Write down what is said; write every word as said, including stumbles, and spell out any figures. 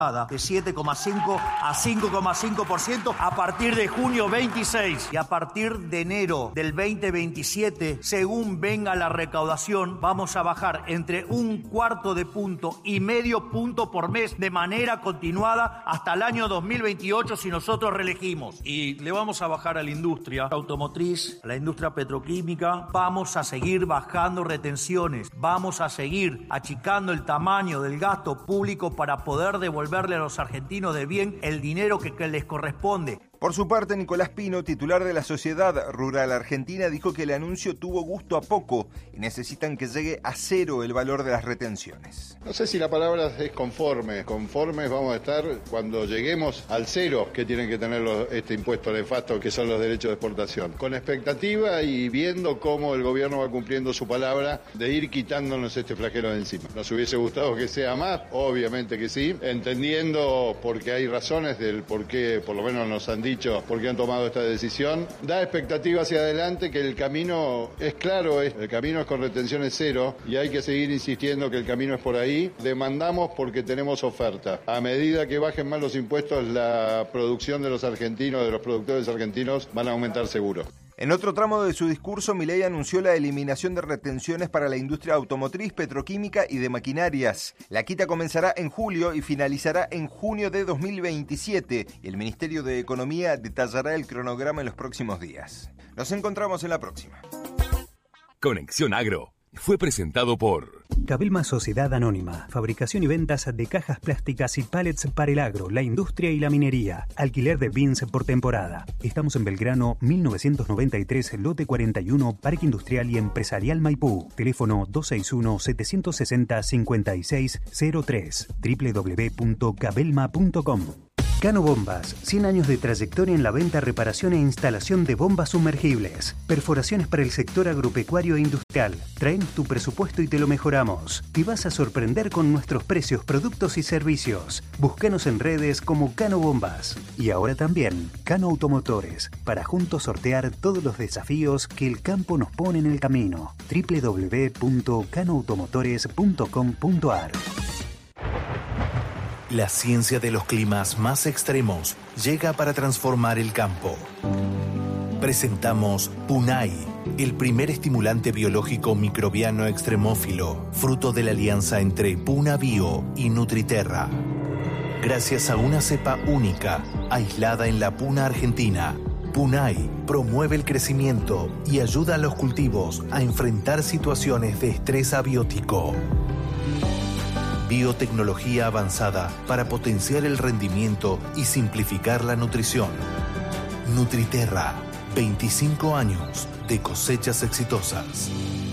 de siete coma cinco a cinco coma cinco por ciento a partir de junio veintiséis y a partir de enero del veinte veintisiete, según venga la recaudación, vamos a bajar entre un cuarto de punto y medio punto por mes de manera continuada hasta el año dos mil veintiocho si nosotros reelegimos. Y le vamos a bajar a la industria automotriz, a la industria petroquímica, vamos a seguir bajando retenciones, vamos a seguir achicando el tamaño del gasto público para poder devolver darle a los argentinos de bien el dinero que, que les corresponde. Por su parte, Nicolás Pino, titular de la Sociedad Rural Argentina, dijo que el anuncio tuvo gusto a poco y necesitan que llegue a cero el valor de las retenciones. No sé si la palabra es conforme. Conformes vamos a estar cuando lleguemos al cero que tienen que tener los, este impuesto nefasto que son los derechos de exportación. Con expectativa y viendo cómo el gobierno va cumpliendo su palabra de ir quitándonos este flagelo de encima. Nos hubiese gustado que sea más, obviamente que sí, entendiendo porque hay razones del por qué, por lo menos nos han dicho, porque han tomado esta decisión. Da expectativa hacia adelante que el camino es claro, el camino es con retenciones cero y hay que seguir insistiendo que el camino es por ahí. Demandamos porque tenemos oferta. A medida que bajen más los impuestos, la producción de los argentinos, de los productores argentinos, van a aumentar seguro. En otro tramo de su discurso, Milei anunció la eliminación de retenciones para la industria automotriz, petroquímica y de maquinarias. La quita comenzará en julio y finalizará en junio de dos mil veintisiete. Y el Ministerio de Economía detallará el cronograma en los próximos días. Nos encontramos en la próxima. Conexión Agro fue presentado por Cabelma Sociedad Anónima, fabricación y ventas de cajas plásticas y pallets para el agro, la industria y la minería. Alquiler de bins por temporada. Estamos en Belgrano mil novecientos noventa y tres, lote cuarenta y uno, Parque Industrial y Empresarial Maipú. Teléfono dos seis uno, siete seis cero, cinco seis cero tres, doble u doble u doble u punto cabelma punto com. Cano Bombas, cien años de trayectoria en la venta, reparación e instalación de bombas sumergibles. Perforaciones para el sector agropecuario e industrial. Traen tu presupuesto y te lo mejoramos. Te vas a sorprender con nuestros precios, productos y servicios. Búscanos en redes como Cano Bombas. Y ahora también Cano Automotores, para juntos sortear todos los desafíos que el campo nos pone en el camino. doble u doble u doble u punto cano automotores punto com punto a r. La ciencia de los climas más extremos llega para transformar el campo. Presentamos Punai, el primer estimulante biológico microbiano extremófilo, fruto de la alianza entre Puna Bio y Nutriterra. Gracias a una cepa única, aislada en la puna argentina, Punai promueve el crecimiento y ayuda a los cultivos a enfrentar situaciones de estrés abiótico. Biotecnología avanzada para potenciar el rendimiento y simplificar la nutrición. Nutriterra, veinticinco años de cosechas exitosas.